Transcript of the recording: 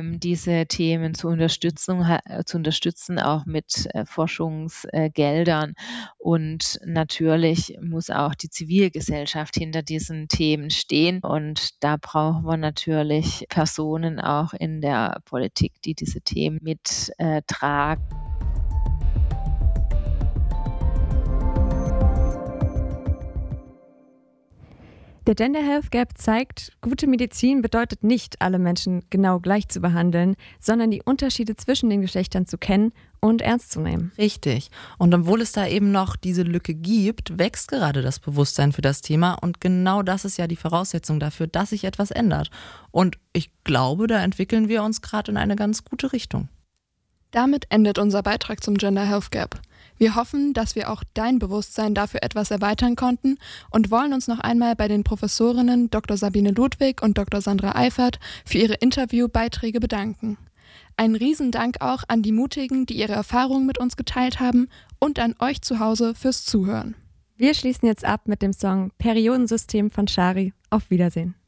diese Themen zu unterstützen, auch mit Forschungsgeldern. Und natürlich muss auch die Zivilgesellschaft hinter diesen Themen stehen. Und da brauchen wir natürlich Personen auch in der Politik, die diese Themen mittragen. Der Gender Health Gap zeigt, gute Medizin bedeutet nicht, alle Menschen genau gleich zu behandeln, sondern die Unterschiede zwischen den Geschlechtern zu kennen und ernst zu nehmen. Richtig. Und obwohl es da eben noch diese Lücke gibt, wächst gerade das Bewusstsein für das Thema. Und genau das ist ja die Voraussetzung dafür, dass sich etwas ändert. Und ich glaube, da entwickeln wir uns gerade in eine ganz gute Richtung. Damit endet unser Beitrag zum Gender Health Gap. Wir hoffen, dass wir auch dein Bewusstsein dafür etwas erweitern konnten und wollen uns noch einmal bei den Professorinnen Dr. Sabine Ludwig und Dr. Sandra Eifert für ihre Interviewbeiträge bedanken. Einen Riesendank auch an die Mutigen, die ihre Erfahrungen mit uns geteilt haben, und an euch zu Hause fürs Zuhören. Wir schließen jetzt ab mit dem Song Periodensystem von Shari. Auf Wiedersehen.